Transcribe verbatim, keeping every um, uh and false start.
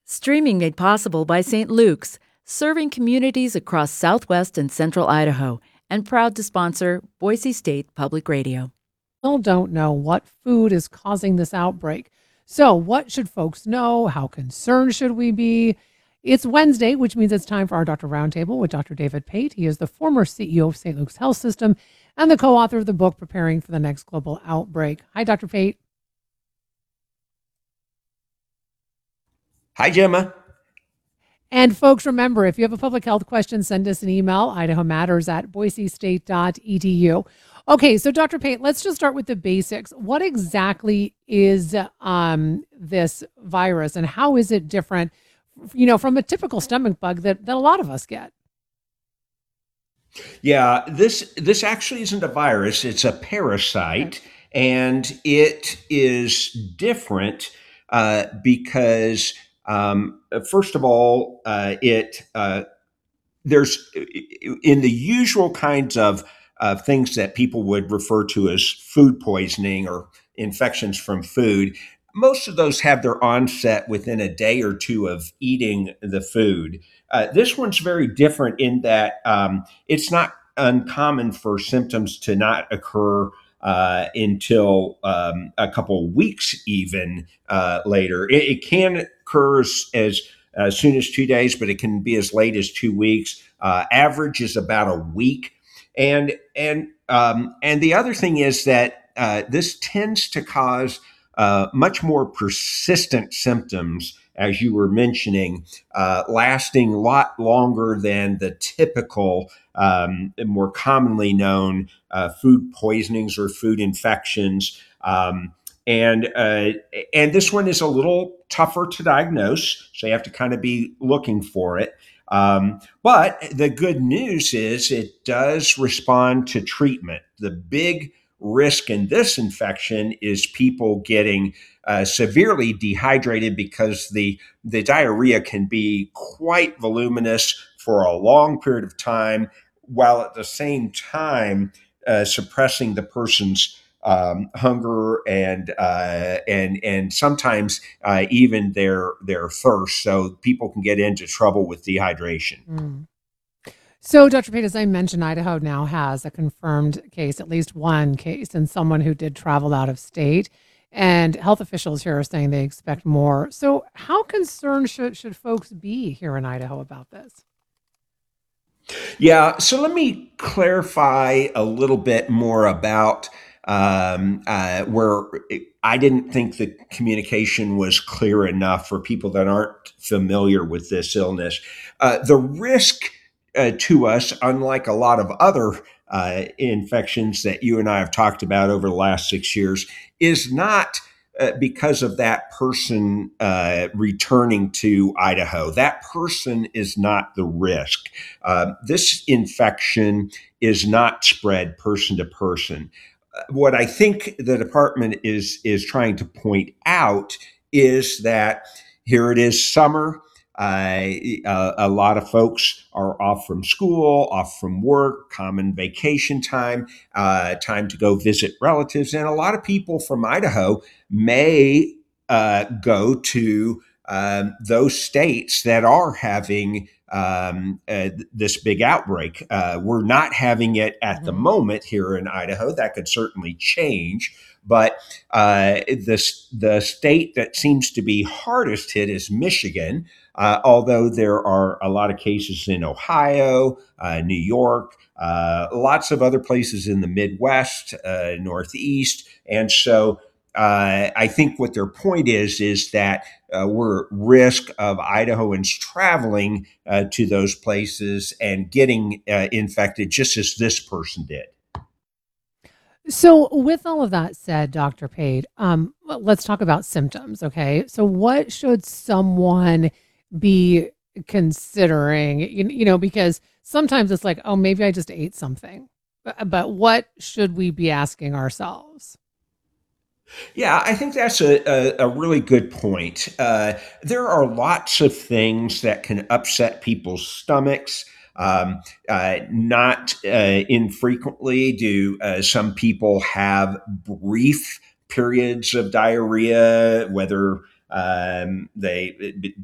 Streaming made possible by Saint Luke's, serving communities across southwest and central Idaho, and proud to sponsor Boise State Public Radio. Still don't know what food is causing this outbreak. So, what should folks know? How concerned should we be? It's Wednesday, which means it's time for our Doctor Roundtable with Doctor David Pate. He is the former C E O of Saint Luke's Health System and the co-author of the book Preparing for the Next Global Outbreak. Hi, Doctor Pate. Hi, Gemma. And folks, remember, if you have a public health question, send us an email, idaho matters at boise state dot e d u. Okay, so Doctor Pate, let's just start with the basics. What exactly is um, this virus and how is it different, you know, from a typical stomach bug that, that a lot of us get? Yeah, this this actually isn't a virus, it's a parasite, and it is different uh, because um, first of all, uh, it uh, there's in the usual kinds of uh, things that people would refer to as food poisoning or infections from food. Most of those have their onset within a day or two of eating the food. Uh, this one's very different in that um, it's not uncommon for symptoms to not occur uh, until um, a couple weeks, even uh, later. It, it can occur as, as as soon as two days, but it can be as late as two weeks. Uh, average is about a week, and and um, and the other thing is that uh, this tends to cause uh, much more persistent symptoms, as you were mentioning, uh, lasting a lot longer than the typical, um, more commonly known uh, food poisonings or food infections. Um, and uh, and this one is a little tougher to diagnose, so you have to kind of be looking for it. Um, but the good news is it does respond to treatment. The big risk in this infection is people getting uh, severely dehydrated because the the diarrhea can be quite voluminous for a long period of time, while at the same time uh, suppressing the person's um, hunger and uh, and and sometimes uh, even their their thirst. So people can get into trouble with dehydration. Mm. So, Doctor Pate, as I mentioned, Idaho now has a confirmed case, at least one case, and someone who did travel out of state. And health officials here are saying they expect more. So, how concerned should should folks be here in Idaho about this? Yeah, so let me clarify a little bit more about um, uh, where I didn't think the communication was clear enough for people that aren't familiar with this illness. Uh, the risk uh, to us, unlike a lot of other uh, infections that you and I have talked about over the last six years, is not uh, because of that person uh, returning to Idaho. That person is not the risk. Uh, this infection is not spread person to person. Uh, What I think the department is is trying to point out is that here it is summer. Uh, a, a lot of folks are off from school, off from work, common vacation time, uh, time to go visit relatives, and a lot of people from Idaho may uh, go to um, those states that are having um, uh, this big outbreak. Uh, we're not having it at the Mhm. moment here in Idaho. That could certainly change. But uh, the, the state that seems to be hardest hit is Michigan, uh, although there are a lot of cases in Ohio, uh, New York, uh, lots of other places in the Midwest, uh, Northeast. And so uh, I think what their point is, is that uh, we're at risk of Idahoans traveling uh, to those places and getting uh, infected just as this person did. So, with all of that said, Doctor Pate, um, well, let's talk about symptoms. Okay, so what should someone be considering? You, you know, because sometimes it's like, oh, maybe I just ate something, but, but what should we be asking ourselves? Yeah, I think that's a, a, a really good point. Uh, there are lots of things that can upset people's stomachs. Um, uh, not uh, infrequently do uh, some people have brief periods of diarrhea, whether um, they